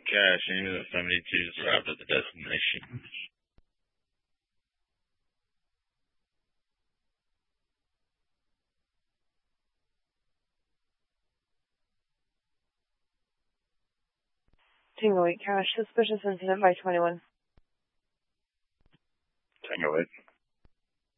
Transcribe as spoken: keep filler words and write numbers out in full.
Cash, into the seventy-two is arrived at the destination. Tango eight Cash, suspicious incident by twenty-one. Tango eight.